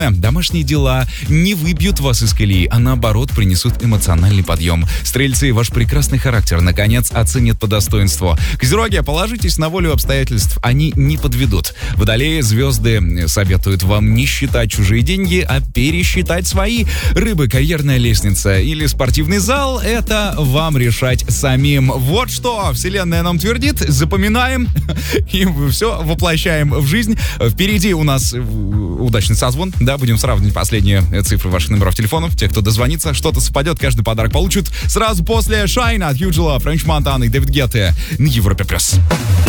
Домашние дела не выбьют вас из колеи, а наоборот принесут эмоциональный подъем. Стрельцы, ваш прекрасный характер, наконец, оценят по достоинству. Козероги, положитесь на волю обстоятельств, они не подведут. Водолеи, звезды советуют вам не считать чужие деньги, а пересчитать свои. Рыбы, карьерная лестница или спортивный зал — это вам решать самим. Вот что вселенная нам твердит, запоминаем и все воплощаем в жизнь. Впереди у нас удачный созвон, да, будем сравнивать последние цифры ваших номеров телефонов. Те, кто дозвонится, что-то совпадет, каждый подарок получит сразу после Shine от Hugela, Френч Монтана и Дэвид Гетте на Европе+.